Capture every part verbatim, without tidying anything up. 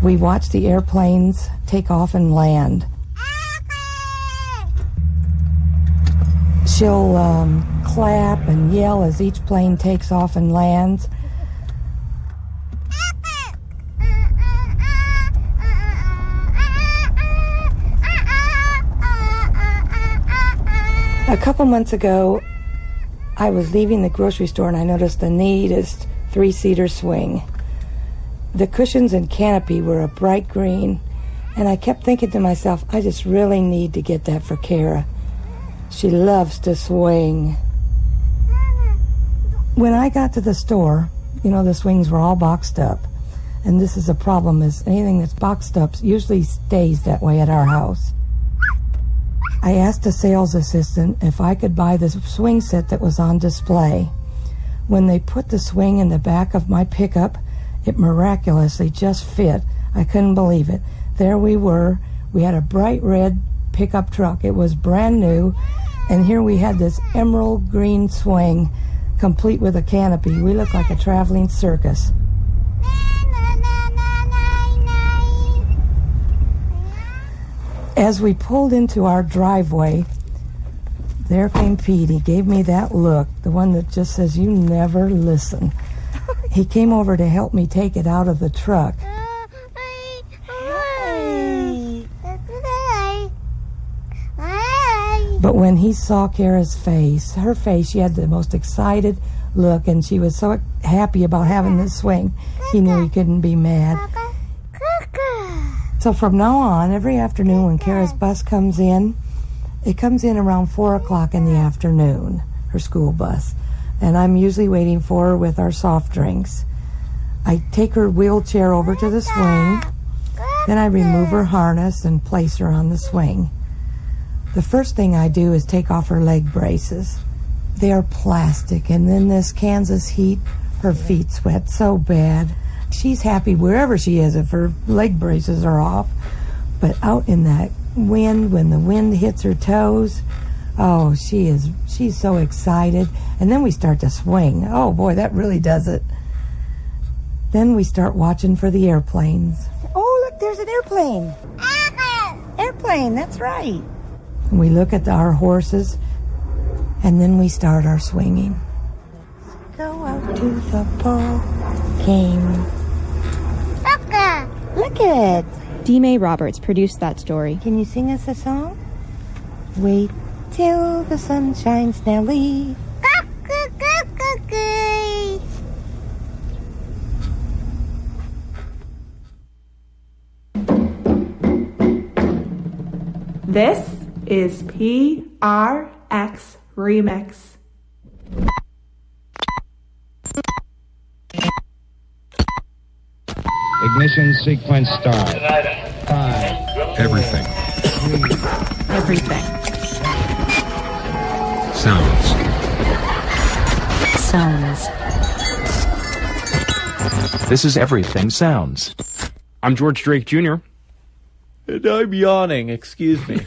We watch the airplanes take off and land. She'll um, clap and yell as each plane takes off and lands. A couple months ago, I was leaving the grocery store and I noticed the neatest three-seater swing. The cushions and canopy were a bright green, and I kept thinking to myself, I just really need to get that for Kara. She loves to swing. When I got to the store, you know, the swings were all boxed up. And this is a problem, is anything that's boxed up usually stays that way at our house. I asked a sales assistant if I could buy the swing set that was on display. When they put the swing in the back of my pickup, it miraculously just fit. I couldn't believe it. There we were. We had a bright red pickup truck. It was brand new. And here we had this emerald green swing, complete with a canopy. We looked like a traveling circus. As we pulled into our driveway, there came Pete. He gave me that look, the one that just says, you never listen. He came over to help me take it out of the truck. But when he saw Kara's face, her face, she had the most excited look, and she was so happy about having this swing, he knew he couldn't be mad. So from now on, every afternoon when Kara's bus comes in, it comes in around four o'clock in the afternoon, her school bus. And I'm usually waiting for her with our soft drinks. I take her wheelchair over to the swing. Then I remove her harness and place her on the swing. The first thing I do is take off her leg braces. They are plastic, and in this Kansas heat, her feet sweat so bad. She's happy wherever she is if her leg braces are off. But out in that wind, when the wind hits her toes, oh, she is, she's so excited. And then we start to swing. Oh, boy, that really does it. Then we start watching for the airplanes. Oh, look, there's an airplane. Airplane, that's right. And we look at our horses, and then we start our swinging. Let's go out to the ball game. Look at it. Dee Mae Roberts produced that story. Can you sing us a song? Wait till the sun shines, Nellie. This is P R X Remix. Ignition sequence start. Five. Everything. Three. Everything. Sounds. Sounds. This is Everything Sounds. I'm George Drake Junior And I'm yawning, excuse me.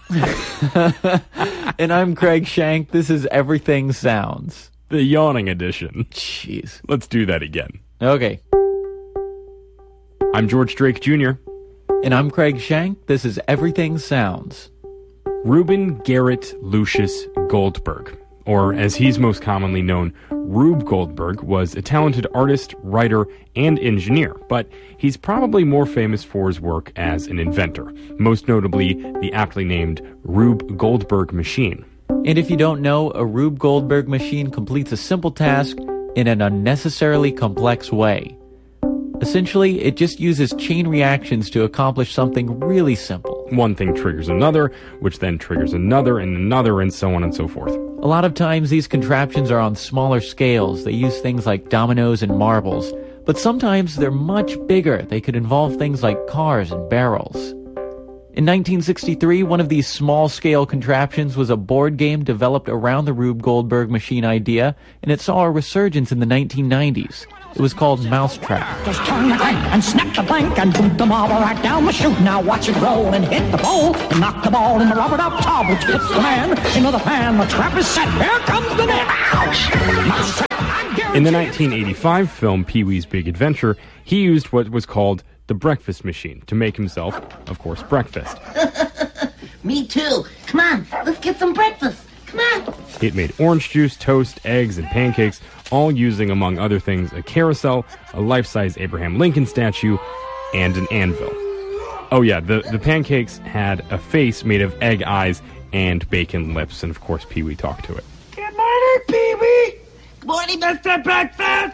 And I'm Craig Shank. This is Everything Sounds. The yawning edition. Jeez. Let's do that again. Okay. I'm George Drake Junior And I'm Craig Shank. This is Everything Sounds. Reuben Garrett Lucius Goldberg, or as he's most commonly known, Rube Goldberg, was a talented artist, writer, and engineer, but he's probably more famous for his work as an inventor, most notably the aptly named Rube Goldberg machine. And if you don't know, a Rube Goldberg machine completes a simple task in an unnecessarily complex way. Essentially, it just uses chain reactions to accomplish something really simple. One thing triggers another, which then triggers another and another, and so on and so forth. A lot of times these contraptions are on smaller scales. They use things like dominoes and marbles. But sometimes they're much bigger. They could involve things like cars and barrels. In nineteen sixty-three, one of these small-scale contraptions was a board game developed around the Rube Goldberg machine idea, and it saw a resurgence in the nineteen nineties. It was called Mousetrap. Just turn the crank and snap the blank and boot the marble right down the chute. Now watch it roll and hit the pole and knock the ball in the rubber duck tub, which puts the man into the pan. The trap is set. Here comes the net. Ouch! Mousetrap. In the nineteen eighty-five film Pee-wee's Big Adventure, he used what was called the breakfast machine to make himself, of course, breakfast. Me too. Come on, let's get some breakfast. Come on. It made orange juice, toast, eggs, and pancakes, all using, among other things, a carousel, a life-size Abraham Lincoln statue, and an anvil. Oh yeah, the, the pancakes had a face made of egg eyes and bacon lips, and of course Pee-wee talked to it. Good morning, Pee-wee. Good morning, Mister Breakfast.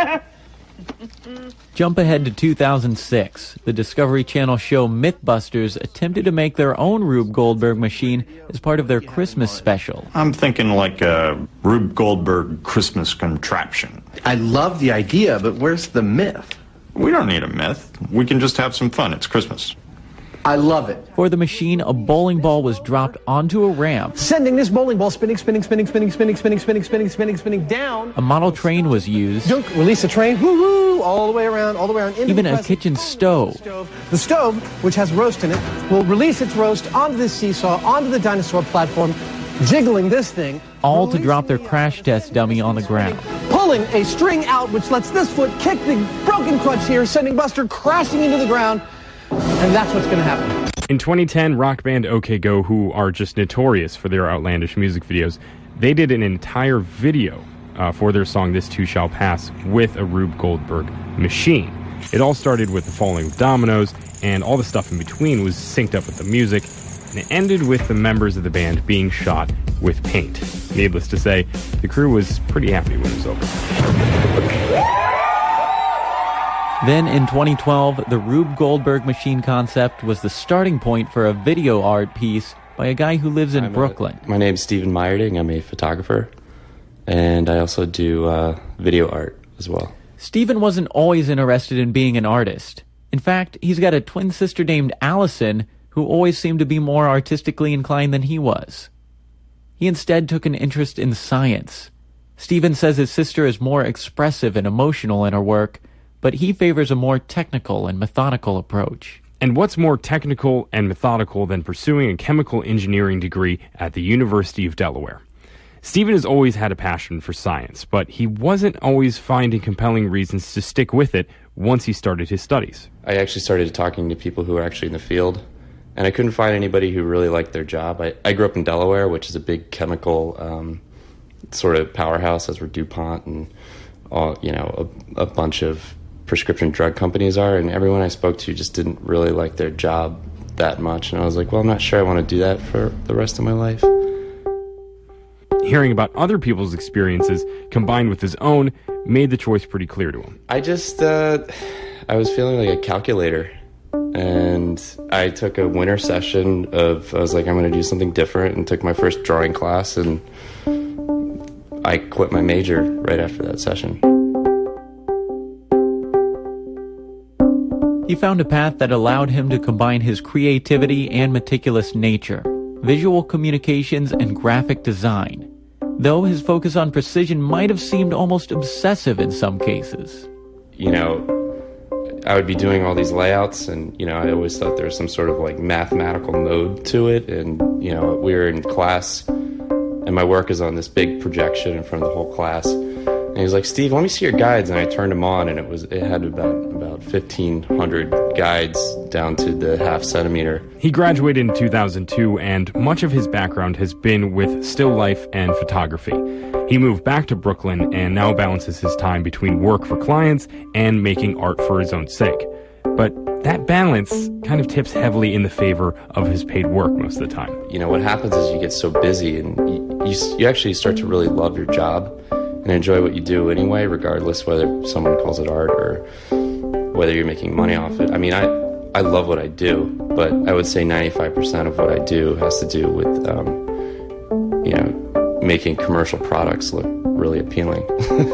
Jump ahead to two thousand six. The Discovery Channel show Mythbusters attempted to make their own Rube Goldberg machine as part of their Christmas special. I'm thinking like a Rube Goldberg Christmas contraption. I love the idea, but where's the myth? We don't need a myth. We can just have some fun. It's Christmas. I love it. For the machine, a bowling ball was dropped onto a ramp. Sending this bowling ball spinning, spinning, spinning, spinning, spinning, spinning, spinning, spinning, spinning, spinning down. A model train was used. Dunk, release the train, woo-hoo, all the way around, all the way around. Into Even the a kitchen stove. The stove, which has roast in it, will release its roast onto the seesaw, onto the dinosaur platform, jiggling this thing. All to drop their crash test dummy on the ground. Pulling a string out, which lets this foot kick the broken crutch here, sending Buster crashing into the ground. And that's what's going to happen. In twenty ten, rock band OK Go, who are just notorious for their outlandish music videos, they did an entire video uh, for their song This Too Shall Pass with a Rube Goldberg machine. It all started with the falling of dominoes, and all the stuff in between was synced up with the music, and it ended with the members of the band being shot with paint. Needless to say, the crew was pretty happy when it was over. Then in twenty twelve, the Rube Goldberg machine concept was the starting point for a video art piece by a guy who lives in I'm Brooklyn. A, my name's Stephen Meyerding. I'm a photographer, and I also do uh, video art as well. Stephen wasn't always interested in being an artist. In fact, he's got a twin sister named Allison who always seemed to be more artistically inclined than he was. He instead took an interest in science. Stephen says his sister is more expressive and emotional in her work, but he favors a more technical and methodical approach. And what's more technical and methodical than pursuing a chemical engineering degree at the University of Delaware? Stephen has always had a passion for science, but he wasn't always finding compelling reasons to stick with it once he started his studies. I actually started talking to people who were actually in the field, and I couldn't find anybody who really liked their job. I, I grew up in Delaware, which is a big chemical um, sort of powerhouse, as were DuPont and all, you know, a, a bunch of prescription drug companies are, and everyone I spoke to just didn't really like their job that much, and I was like, well, I'm not sure I want to do that for the rest of my life. Hearing about other people's experiences combined with his own made the choice pretty clear to him. I just, uh, I was feeling like a calculator, and I took a winter session of, I was like, I'm going to do something different, and took my first drawing class, and I quit my major right after that session. He found a path that allowed him to combine his creativity and meticulous nature, visual communications, and graphic design, though his focus on precision might have seemed almost obsessive in some cases. You know, I would be doing all these layouts, and, you know, I always thought there was some sort of, like, mathematical mode to it, and, you know, we were in class, and my work is on this big projection in front of the whole class. And he was like, Steve, let me see your guides. And I turned them on, and it was it had about about fifteen hundred guides down to the half centimeter. He graduated in two thousand two, and much of his background has been with still life and photography. He moved back to Brooklyn and now balances his time between work for clients and making art for his own sake. But that balance kind of tips heavily in the favor of his paid work most of the time. You know, what happens is you get so busy, and you, you, you actually start to really love your job and enjoy what you do anyway, regardless whether someone calls it art or whether you're making money off it. I mean, I, I love what I do, but I would say ninety-five percent of what I do has to do with, um, you know, making commercial products look really appealing.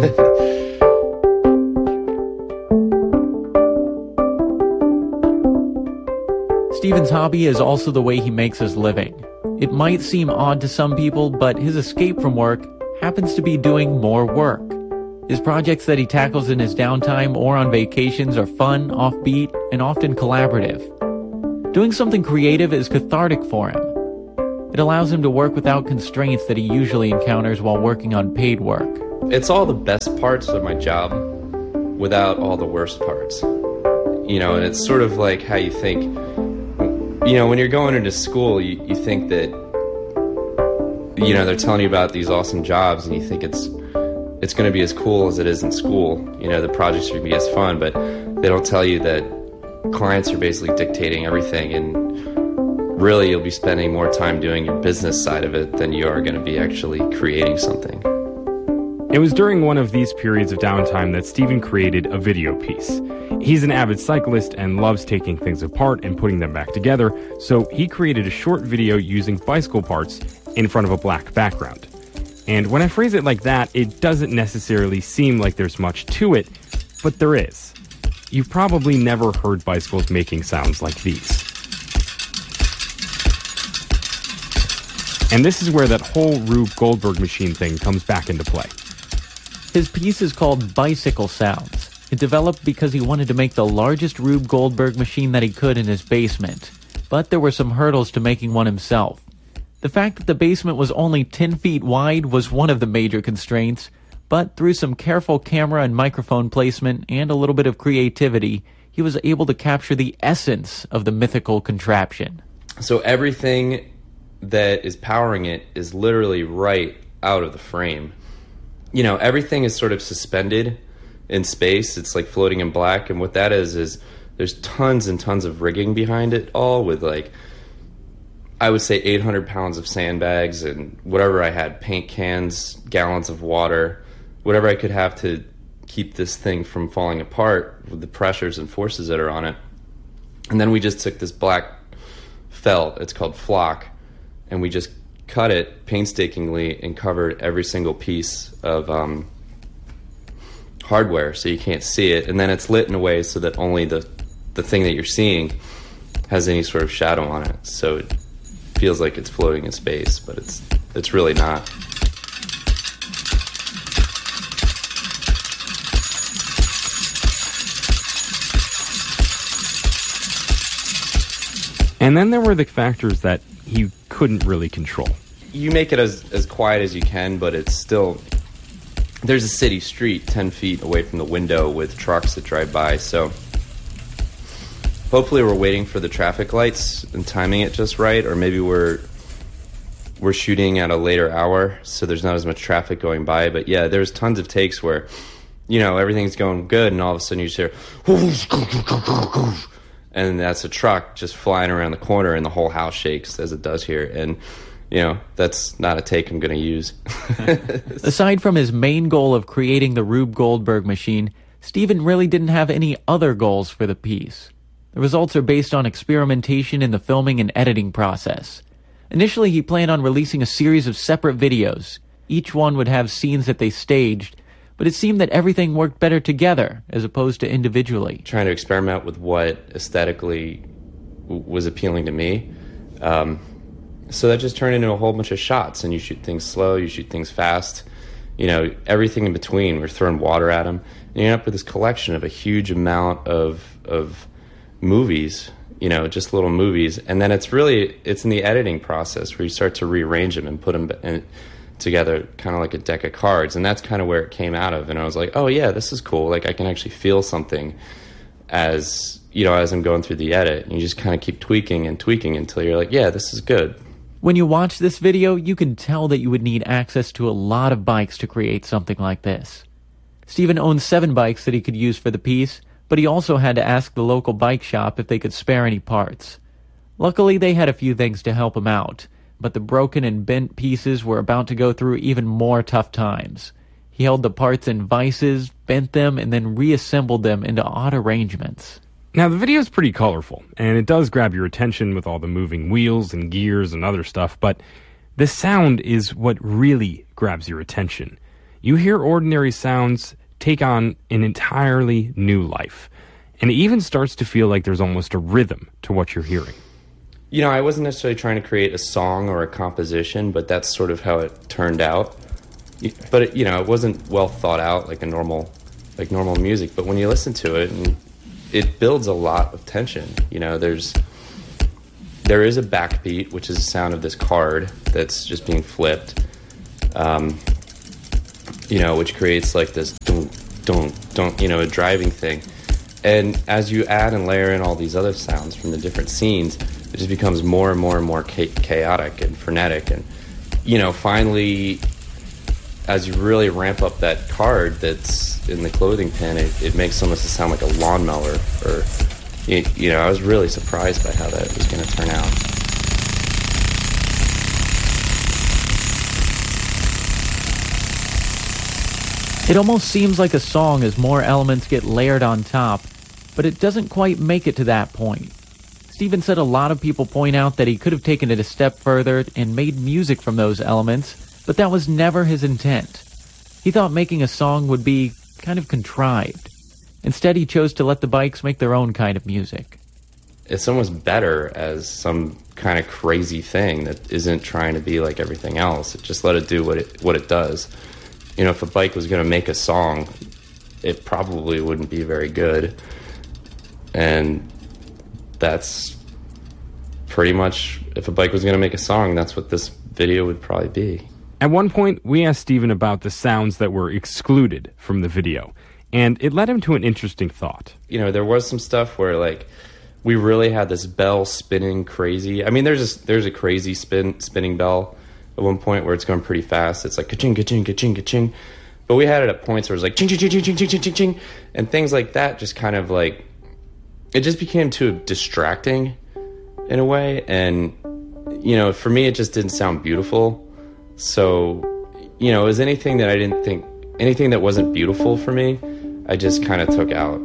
Stephen's hobby is also the way he makes his living. It might seem odd to some people, but his escape from work happens to be doing more work. His projects that he tackles in his downtime or on vacations are fun, offbeat, and often collaborative. Doing something creative is cathartic for him. It allows him to work without constraints that he usually encounters while working on paid work. It's all the best parts of my job without all the worst parts. You know, and it's sort of like how you think, you know, when you're going into school, you, you think that, you know, they're telling you about these awesome jobs, and you think it's it's going to be as cool as it is in school. You know, the projects are going to be as fun, but they don't tell you that clients are basically dictating everything, and really you'll be spending more time doing your business side of it than you are going to be actually creating something. It was during one of these periods of downtime that Steven created a video piece. He's an avid cyclist and loves taking things apart and putting them back together, so he created a short video using bicycle parts in front of a black background. And when I phrase it like that, it doesn't necessarily seem like there's much to it, but there is. You've probably never heard bicycles making sounds like these. And this is where that whole Rube Goldberg machine thing comes back into play. His piece is called Bicycle Sounds. It developed because he wanted to make the largest Rube Goldberg machine that he could in his basement. But there were some hurdles to making one himself. The fact that the basement was only ten feet wide was one of the major constraints, but through some careful camera and microphone placement and a little bit of creativity, he was able to capture the essence of the mythical contraption. So everything that is powering it is literally right out of the frame. You know, everything is sort of suspended in space. It's like floating in black, and what that is is there's tons and tons of rigging behind it all, with like, I would say eight hundred pounds of sandbags and whatever I had, paint cans, gallons of water, whatever I could have to keep this thing from falling apart with the pressures and forces that are on it. And then we just took this black felt, it's called flock, and we just cut it painstakingly and covered every single piece of um, hardware so you can't see it. And then it's lit in a way so that only the, the thing that you're seeing has any sort of shadow on it. So it feels like it's floating in space, but it's it's really not. And then there were the factors that he couldn't really control. You make it as, as quiet as you can, but it's still... There's a city street ten feet away from the window with trucks that drive by, so... Hopefully we're waiting for the traffic lights and timing it just right, or maybe we're we're shooting at a later hour, so there's not as much traffic going by. But yeah, there's tons of takes where, you know, everything's going good, and all of a sudden you just hear... And that's a truck just flying around the corner, and the whole house shakes, as it does here. And, you know, that's not a take I'm going to use. Aside from his main goal of creating the Rube Goldberg machine, Steven really didn't have any other goals for the piece. The results are based on experimentation in the filming and editing process. Initially, he planned on releasing a series of separate videos. Each one would have scenes that they staged, but it seemed that everything worked better together as opposed to individually. Trying to experiment with what aesthetically w- was appealing to me. Um, so that just turned into a whole bunch of shots, and you shoot things slow, you shoot things fast, you know, everything in between. We're throwing water at them. And you end up with this collection of a huge amount of of movies, you know, just little movies. And then it's really, it's in the editing process where you start to rearrange them and put them in, together kind of like a deck of cards. And that's kind of where it came out of. And I was like, oh yeah, this is cool. Like I can actually feel something as, you know, as I'm going through the edit. And you just kind of keep tweaking and tweaking until you're like, yeah, this is good. When you watch this video, you can tell that you would need access to a lot of bikes to create something like this. Steven owns seven bikes that he could use for the piece, but he also had to ask the local bike shop if they could spare any parts. Luckily, they had a few things to help him out, but the broken and bent pieces were about to go through even more tough times. He held the parts in vices, bent them, and then reassembled them into odd arrangements. Now, the video is pretty colorful, and it does grab your attention with all the moving wheels and gears and other stuff, but the sound is what really grabs your attention. You hear ordinary sounds take on an entirely new life, and it even starts to feel like there's almost a rhythm to what you're hearing. You know, I wasn't necessarily trying to create a song or a composition, but that's sort of how it turned out. But, it, you know, it wasn't well thought out like a normal, like normal music, but when you listen to it, and it builds a lot of tension. You know, there's, there is a backbeat, which is the sound of this card that's just being flipped. Um, you know, which creates like this don't, don't, don't, you know, a driving thing. And as you add and layer in all these other sounds from the different scenes, it just becomes more and more and more cha- chaotic and frenetic. And, you know, finally, as you really ramp up that card that's in the clothing pin, it, it makes almost sound like a lawnmower. Or, you, you know, I was really surprised by how that was going to turn out. It almost seems like a song as more elements get layered on top, but it doesn't quite make it to that point. Steven said a lot of people point out that he could have taken it a step further and made music from those elements, but that was never his intent. He thought making a song would be kind of contrived. Instead, he chose to let the Bikes make their own kind of music. It's almost better as some kind of crazy thing that isn't trying to be like everything else. It just let it do what it what it does. You know, if a Bike was going to make a song, it probably wouldn't be very good. And that's pretty much, if a Bike was going to make a song, that's what this video would probably be. At one point, we asked Steven about the sounds that were excluded from the video, and it led him to an interesting thought. You know, there was some stuff where, like, we really had this bell spinning crazy. I mean, there's a, there's a crazy spin spinning bell at one point where it's going pretty fast. It's like ka-ching, ka-ching, ka-ching, ka-ching. But we had it at points where it was like ching, ching, ching, ching, ching, ching, ching, ching, ching. And things like that just kind of like, it just became too distracting in a way. And, you know, for me, it just didn't sound beautiful. So, you know, it was anything that I didn't think, anything that wasn't beautiful for me, I just kind of took out.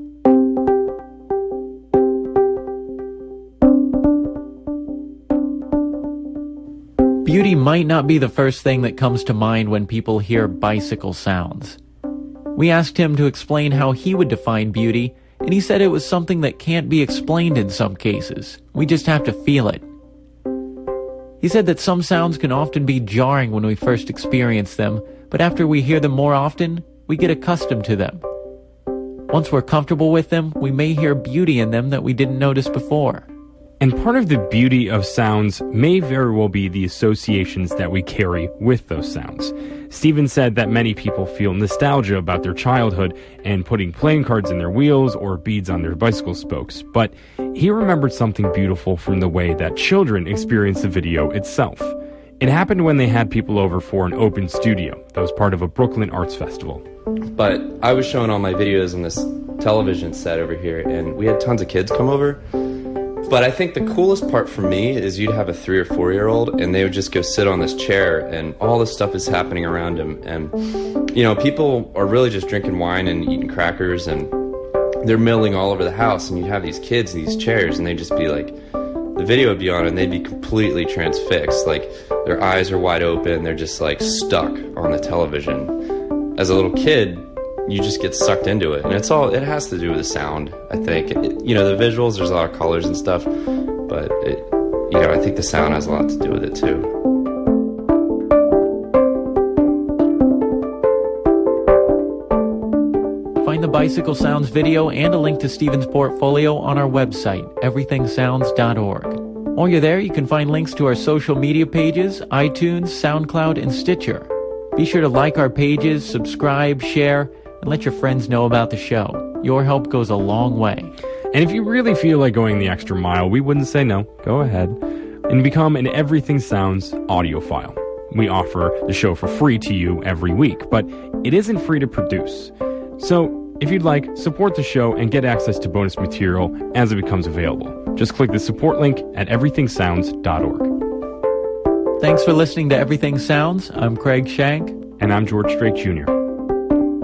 Beauty might not be the first thing that comes to mind when people hear bicycle sounds. We asked him to explain how he would define beauty, and he said it was something that can't be explained in some cases. We just have to feel it. He said that some sounds can often be jarring when we first experience them, but after we hear them more often, we get accustomed to them. Once we're comfortable with them, we may hear beauty in them that we didn't notice before. And part of the beauty of sounds may very well be the associations that we carry with those sounds. Steven said that many people feel nostalgia about their childhood and putting playing cards in their wheels or beads on their bicycle spokes, but he remembered something beautiful from the way that children experienced the video itself. It happened when they had people over for an open studio that was part of a Brooklyn Arts Festival. But I was showing all my videos on this television set over here, and we had tons of kids come over. But I think the coolest part for me is you'd have a three or four year old and they would just go sit on this chair and all this stuff is happening around them. And, you know, people are really just drinking wine and eating crackers and they're milling all over the house. And you'd have these kids in these chairs and they'd just be like, the video would be on and they'd be completely transfixed. Like their eyes are wide open. They're just like stuck on the television. As a little kid, you just get sucked into it, and it's all, it has to do with the sound, I think. It, you know, the visuals, there's a lot of colors and stuff, but, it, you know, I think the sound has a lot to do with it, too. Find the Bicycle Sounds video and a link to Steven's portfolio on our website, everything sounds dot org. While you're there, you can find links to our social media pages, iTunes, SoundCloud, and Stitcher. Be sure to like our pages, subscribe, share, and let your friends know about the show. Your help goes a long way. And if you really feel like going the extra mile, we wouldn't say no. Go ahead and become an Everything Sounds audiophile. We offer the show for free to you every week, but it isn't free to produce. So if you'd like, support the show and get access to bonus material as it becomes available. Just click the support link at everything sounds dot org. Thanks for listening to Everything Sounds. I'm Craig Shank. And I'm George Strait Junior